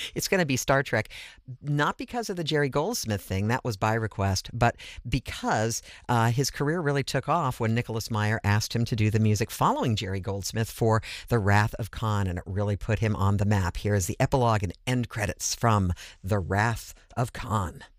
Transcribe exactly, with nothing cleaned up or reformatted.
It's going to be Star Trek, not because of the Jerry Goldsmith thing, that was by request, but because uh, his career really took off when Nicholas Meyer asked him to do the music following Jerry Goldsmith for The Wrath of Khan, and it really put him on the map. Here is the epilogue and end credits from The Wrath of Khan.